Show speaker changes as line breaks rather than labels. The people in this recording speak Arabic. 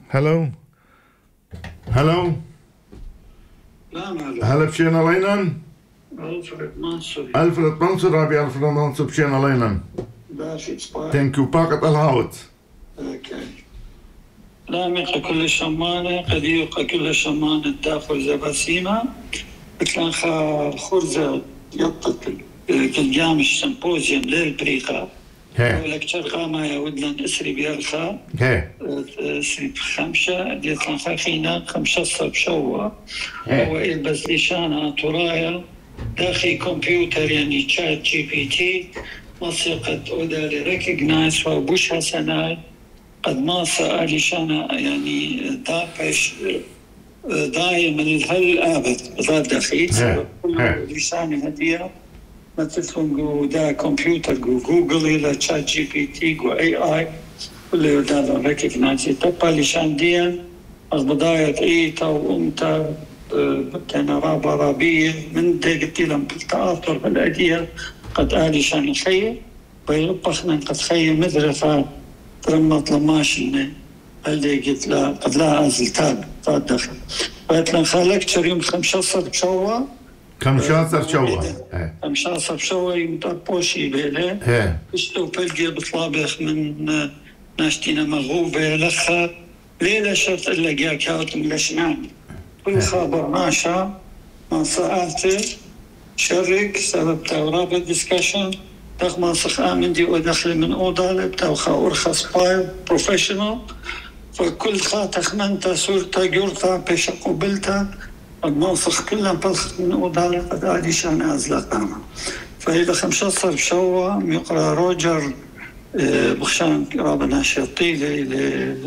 هلو
نعم.
هلا بشينا لينا ألفرد منصور رابي ألفرد منصور بشينا لينا ثانك يو باقت الهاوت
لامق كل شمانة قد يوقع كل شمانة الداخل زباسيمة كان خرزة يطت كالجام السمبوزيوم للبريقة ولكتر قاما يودلن اسري بيالخا اسري بخمسة ديت لنخا خينا 5 بشوة هو إلبس لشانا طرايا داخل كمبيوتر يعني تشات جي بي تي موسيقى أودالي ريكوجنايز وبوش هسناي قد ما سألي شانا يعني دابش دايما الهل آبد ضد دخيل لساني هدية مثلهم جو دا كمبيوتر جو جوجل إلى تشات جي بي تي جو اي اي كل يردان ريكوجنايز تبقى لسان ديا أصبضايا إيتا وأمتا بكنا رابا رابية من دقتي لهم بالتآثر بالأدية قد آلي شان خير ويلبخنا قد خير مدرسة ترمت لماشنة هل قلت لا قد لا أزل تاب دخل قلت لن خالكتر يوم 15 بشوة
15 شوة
15 بشوة يمتقبوشي بيلي اشتو بلقي بطلابخ من ناشتينا مغوبة لخا ليلة شرط إلا جاكاوت من لشنان كل خابر ماشا ما سألت شرك سبب تورابة ديسكشن دخل سخ آمن دي ودخل من أوضة لبتاو أرخص بايل بروفيشنال فكل خاتخ منتا صورتا جورتا بيش قبلتا الموسخ كلها بلخ من أوضة لقد آدي شان أزلق آمن فإذا 15 بشوة يقرأ روجر بخشان رابنا شيطيلي